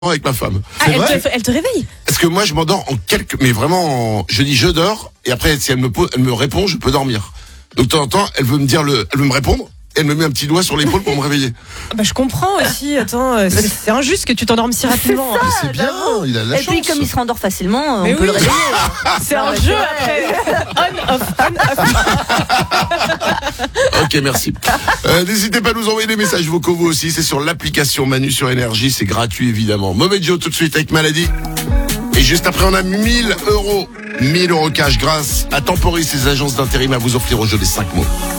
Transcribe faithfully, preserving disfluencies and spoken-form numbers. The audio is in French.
avec ma femme. Ah, elle, te, elle te réveille? Parce que moi, je m'endors en quelques, mais vraiment, en... je dis je dors, et après, si elle me pose, elle me répond, je peux dormir. Donc, de temps en temps, elle veut me dire le, elle veut me répondre, et elle me met un petit doigt sur l'épaule pour me réveiller. Bah, je comprends aussi, attends, c'est, c'est injuste que tu t'endormes si rapidement. C'est ça, Mais c'est bien, il a de la Et chance. puis, comme il se rendort facilement, Mais on peut oui. le réveiller. C'est un jeu après. On, off, on, off. Ok, merci. Euh, n'hésitez pas à nous envoyer des messages vocaux vous aussi, c'est sur l'application Manu sur Énergie, c'est gratuit évidemment. Mauvais Joe tout de suite avec Maladie. Et juste après, on a mille euros. mille euros cash grâce à Temporis, ces agences d'intérim à vous offrir au jeu des cinq mots.